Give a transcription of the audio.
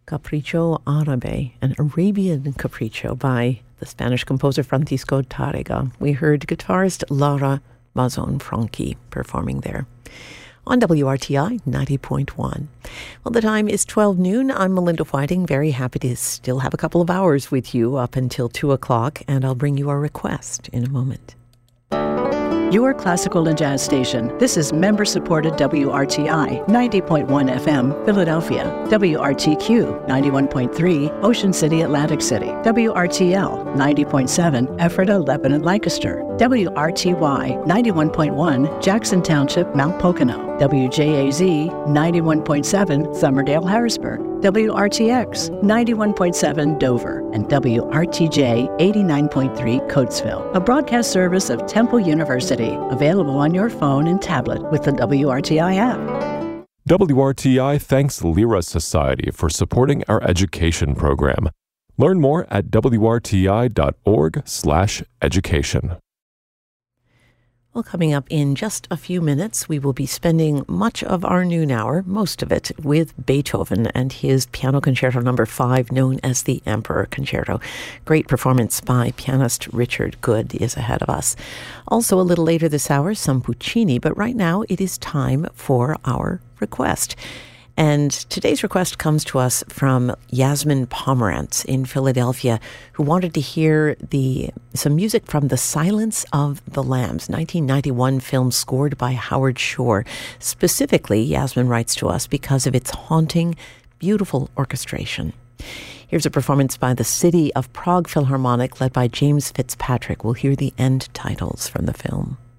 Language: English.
Capricho Árabe, an Arabian capriccio by the Spanish composer Francisco Tárrega. We heard guitarist Laura Mazzone-Franchi performing there on WRTI 90.1. Well, the time is 12 noon. I'm Melinda Whiting. Very happy to still have a couple of hours with you up until 2 o'clock, and I'll bring you a request in a moment. Your classical and jazz station. This is member-supported WRTI 90.1 FM, Philadelphia. WRTQ 91.3, Ocean City, Atlantic City. WRTL 90.7, Ephrata, Lebanon, Lancaster. WRTY 91.1, Jackson Township, Mount Pocono. WJAZ 91.7, Summerdale, Harrisburg. WRTX 91.7, Dover. And WRTJ 89.3, Coatesville. A broadcast service of Temple University, available on your phone and tablet with the WRTI app. WRTI thanks Lyra Society for supporting our education program. Learn more at wrti.org/education. Well, coming up in just a few minutes, we will be spending much of our noon hour, most of it, with Beethoven and his Piano Concerto No. 5, known as the Emperor Concerto. Great performance by pianist Richard Good is ahead of us. Also, a little later this hour, some Puccini, but right now it is time for our request. And today's request comes to us from Yasmin Pomerantz in Philadelphia, who wanted to hear some music from The Silence of the Lambs, 1991 film scored by Howard Shore. Specifically, Yasmin writes to us because of its haunting, beautiful orchestration. Here's a performance by the City of Prague Philharmonic led by James Fitzpatrick. We'll hear the end titles from the film.